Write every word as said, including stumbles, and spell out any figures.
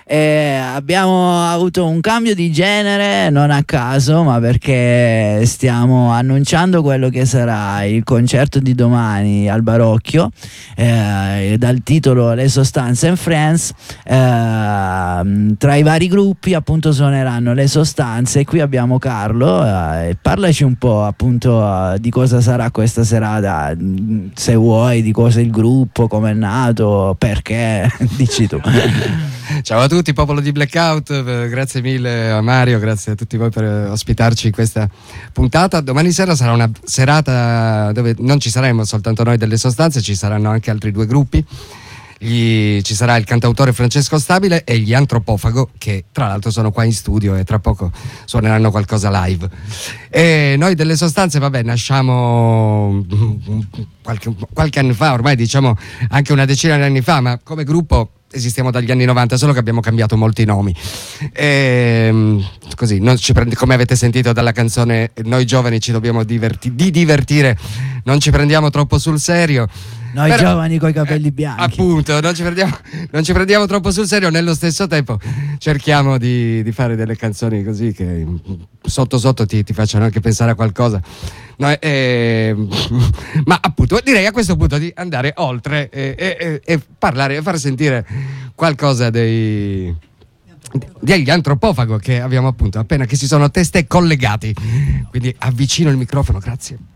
E abbiamo avuto un cambio di genere non a caso, ma perché stiamo annunciando quello che sarà il concerto di domani al Barocchio, eh, dal titolo Le Sostanze and Friends. Eh, tra i vari gruppi appunto suoneranno Le Sostanze, e qui abbiamo Carlo. Eh, parlaci un po' appunto eh, di cosa sarà questa serata, se vuoi, di cosa è il gruppo, come è nato, perché. Dici tu. Ciao a tutti, popolo di Blackout, grazie mille a Mario, grazie a tutti voi per ospitarci in questa puntata. Domani sera sarà una serata dove non ci saremo soltanto noi delle Sostanze, ci saranno anche altri due gruppi. Gli, ci sarà il cantautore Francesco Stabile e gli Antropofago, che tra l'altro sono qua in studio e tra poco suoneranno qualcosa live. E noi delle Sostanze, vabbè, nasciamo qualche, qualche anno fa, ormai diciamo anche una decina di anni fa, ma come gruppo esistiamo dagli anni novanta, solo che abbiamo cambiato molti nomi. E, così, non ci prende, come avete sentito dalla canzone, noi giovani ci dobbiamo diverti, di divertire, non ci prendiamo troppo sul serio. Noi Però, giovani coi capelli bianchi. Eh, appunto, non ci, prendiamo, non ci prendiamo troppo sul serio, nello stesso tempo cerchiamo di, di fare delle canzoni così che sotto sotto ti, ti facciano anche pensare a qualcosa. No, eh, ma appunto direi a questo punto di andare oltre e, e, e parlare e far sentire qualcosa dei degli Antropofago, che abbiamo appunto appena, che si sono teste collegati, quindi avvicino il microfono, grazie.